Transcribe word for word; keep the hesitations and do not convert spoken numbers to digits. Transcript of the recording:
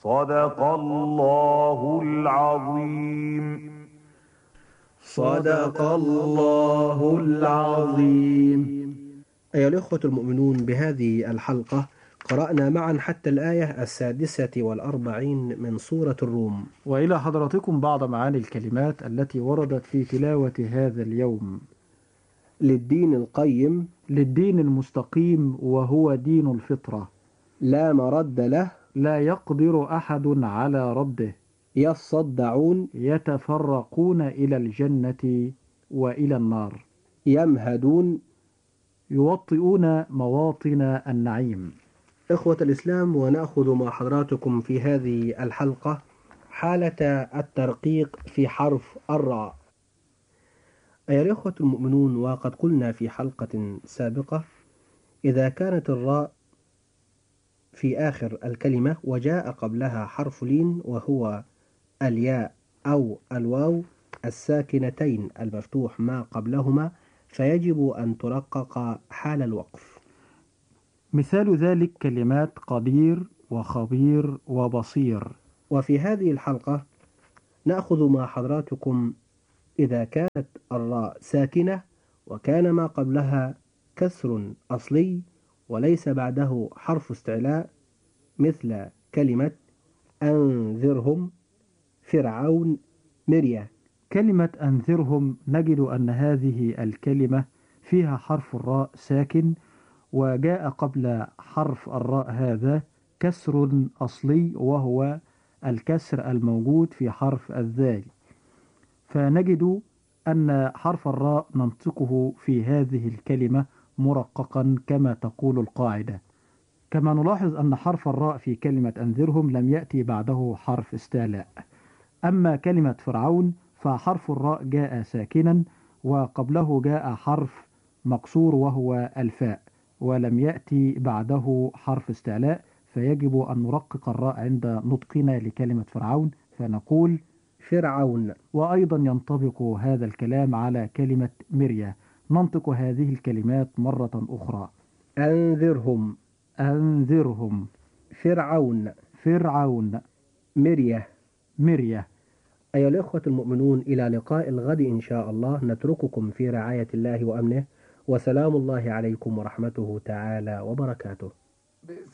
صدق الله العظيم. صدق الله العظيم. أيها الأخوة المؤمنون، بهذه الحلقة قرأنا معا حتى الآية السادسة والأربعين من سورة الروم. وإلى حضراتكم بعض معاني الكلمات التي وردت في تلاوة هذا اليوم. للدين القيم، للدين المستقيم وهو دين الفطرة، لا مرد له، لا يقدر أحد على رده، يصدعون، يتفرقون إلى الجنة وإلى النار، يمهدون، يوطئون مواطن النعيم. إخوة الإسلام، ونأخذ مع حضراتكم في هذه الحلقة حالة الترقيق في حرف الراء. أيها الأخوة المؤمنون، وقد قلنا في حلقة سابقة إذا كانت الراء في آخر الكلمة وجاء قبلها حرف لين وهو الياء أو الواو الساكنتين المفتوح ما قبلهما، فيجب أن ترقق حال الوقف. مثال ذلك كلمات قدير وخبير وبصير. وفي هذه الحلقة نأخذ مع حضراتكم إذا كانت الراء ساكنة وكان ما قبلها كسر أصلي وليس بعده حرف استعلاء، مثل كلمة أنذرهم، فرعون، مرية. كلمة أنذرهم نجد أن هذه الكلمة فيها حرف الراء ساكن، وجاء قبل حرف الراء هذا كسر أصلي وهو الكسر الموجود في حرف الذال، فنجد أن حرف الراء ننطقه في هذه الكلمة مرققا كما تقول القاعدة. كما نلاحظ أن حرف الراء في كلمة أنذرهم لم يأتي بعده حرف استعلاء. أما كلمة فرعون فحرف الراء جاء ساكنا وقبله جاء حرف مكسور وهو الفاء، ولم يأتي بعده حرف استعلاء، فيجب أن نرقق الراء عند نطقنا لكلمة فرعون فنقول فرعون. وأيضا ينطبق هذا الكلام على كلمة مرية. ننطق هذه الكلمات مرة أخرى: أنذرهم، أنذرهم، فرعون، فرعون، مرية، مرية. أيها الأخوة المؤمنون، إلى لقاء الغد إن شاء الله، نترككم في رعاية الله وأمنه، وسلام الله عليكم ورحمته تعالى وبركاته.